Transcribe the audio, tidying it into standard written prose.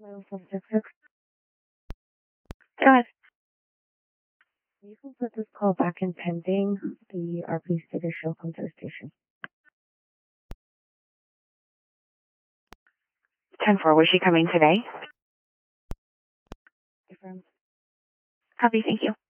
Hello, 466. Go ahead. You can put this call back in pending. The RP status show comes to the station. 10-4. Was she coming today? Confirmed. Copy. Thank you.